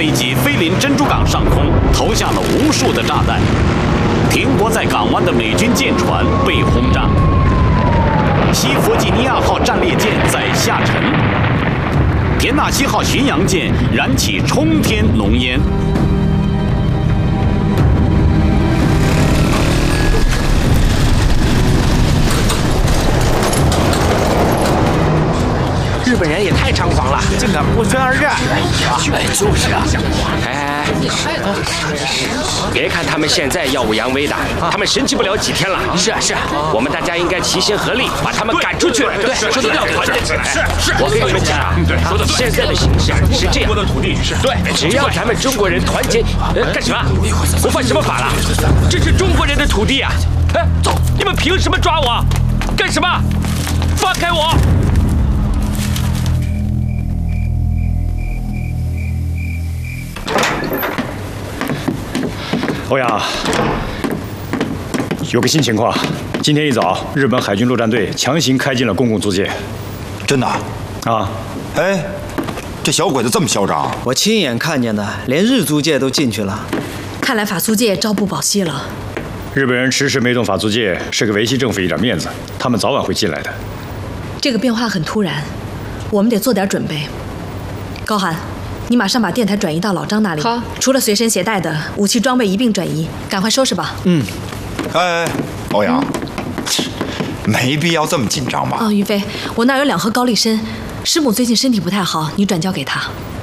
飞机飞临珍珠港上空，投下了无数的炸弹。停泊在港湾的美军舰船被轰炸。西弗吉尼亚号战列舰在下沉。田纳西号巡洋舰燃起冲天浓烟。 日本人也太猖狂了，竟敢不宣而战！ 哎，就是啊！ 哎，别看他们现在耀武扬威的，他们神气不了几天了。 是啊，是啊， 我们大家应该齐心合力，把他们赶出去。 对，说的要团结起来。 是，我跟你们讲，现在的形势是这样。中国的土地是对，只要咱们中国人团结，干什么？我犯什么法了？这是中国人的土地啊！哎，走，你们凭什么抓我？干什么？放开我！ 欧阳，有个新情况，今天一早，日本海军陆战队强行开进了公共租界。 真的？ 啊！ 哎，这小鬼子这么嚣张？ 我亲眼看见的，连日租界都进去了。 看来法租界朝不保夕了。 日本人迟迟没动法租界，是给维系政府一点面子，他们早晚会进来的。 这个变化很突然，我们得做点准备。高寒。 你马上把电台转移到老张那里。好，除了随身携带的武器装备一并转移，赶快收拾吧。 嗯。 哎，欧阳，没必要这么紧张吧？ 哦，于飞，我那儿有2盒高丽参，师母最近身体不太好，你转交给她。